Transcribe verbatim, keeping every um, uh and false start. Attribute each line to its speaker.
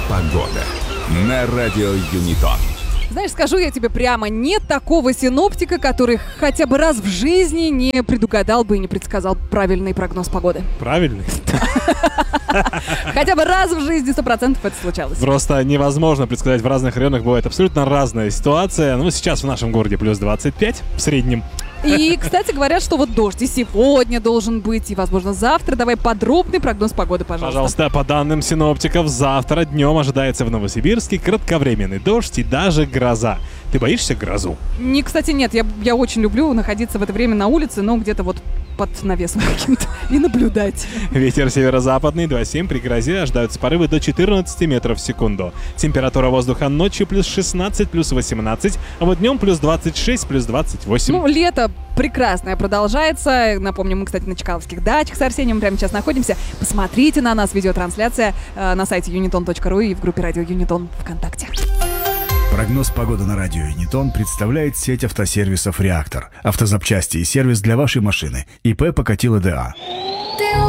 Speaker 1: Погода на радио Юнитон.
Speaker 2: Знаешь, скажу я тебе прямо, нет такого синоптика, который хотя бы раз в жизни не предугадал бы и не предсказал правильный прогноз погоды.
Speaker 3: Правильный?
Speaker 2: Хотя бы раз в жизни сто процентов это случалось.
Speaker 3: Просто невозможно предсказать. В разных районах бывает абсолютно разная ситуация. Ну, сейчас в нашем городе плюс двадцать пять в среднем.
Speaker 2: И, кстати, говорят, что вот дождь и сегодня должен быть, и, возможно, завтра. Давай подробный прогноз погоды, пожалуйста.
Speaker 3: Пожалуйста, по данным синоптиков, завтра днем ожидается в Новосибирске кратковременный дождь и даже гроза. Ты боишься грозу?
Speaker 2: Не, кстати, нет. Я, я очень люблю находиться в это время на улице, но где-то вот под навесом каким-то и наблюдать.
Speaker 3: Ветер северо-западный два семь, при грозе ожидаются порывы до четырнадцать метров в секунду. Температура воздуха ночью плюс шестнадцать, плюс восемнадцать, а вот днем плюс двадцать шесть, плюс двадцать восемь.
Speaker 2: Ну, лето прекрасное продолжается. Напомню, мы, кстати, на Чкаловских дачах с Арсением прямо сейчас находимся. Посмотрите на нас, видеотрансляция э, на сайте юнитон точка ру и в группе Радио Юнитон ВКонтакте.
Speaker 4: Прогноз погоды на радио Юнитон представляет сеть автосервисов «Реактор». Автозапчасти и сервис для вашей машины. ИП Покатило ДА.